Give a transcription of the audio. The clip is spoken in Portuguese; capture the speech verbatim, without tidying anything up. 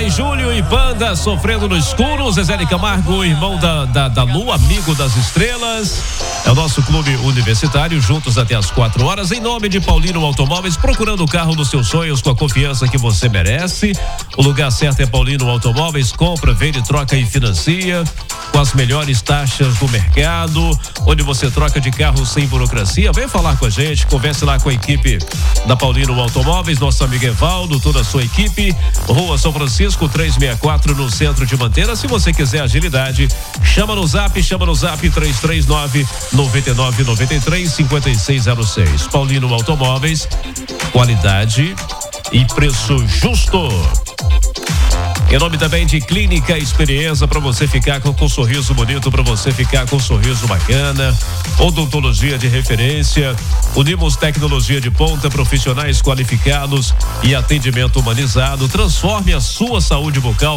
aí Júlio e Banda Sofrendo no Escuro. Zezé de Camargo, irmão da, da, da Lua, amigo das estrelas. É o nosso clube universitário, juntos até as quatro horas. Em nome de Paulino Automóveis, procurando o carro dos seus sonhos com a confiança que você merece. O lugar certo é Paulino Automóveis. Compra, vende, troca e financia com as melhores taxas do mercado, onde você troca de carro sem burocracia. Vem falar com a gente, converse lá com a equipe da Paulino Automóveis, nosso amigo Evaldo, toda a sua equipe. Rua São Francisco trezentos e sessenta e quatro, no centro de Manteira. Se você quiser agilidade, chama no zap, chama no zap três três nove, nove nove nove três, cinco seis zero seis. Paulino Automóveis, qualidade e preço justo. Em nome também de Clínica Experiência, para você ficar com, com um sorriso bonito, para você ficar com um sorriso bacana. Odontologia de referência. Unimos tecnologia de ponta, profissionais qualificados e atendimento humanizado. Transforme a sua saúde bucal